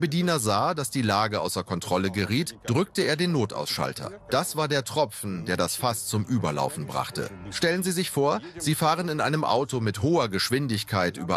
Bediener sah, dass die Lage außer Kontrolle geriet, drückte er den Notausschalter. Das war der Tropfen, der das Fass zum Überlaufen brachte. Stellen Sie sich vor, Sie fahren in einem Auto mit hoher Geschwindigkeit über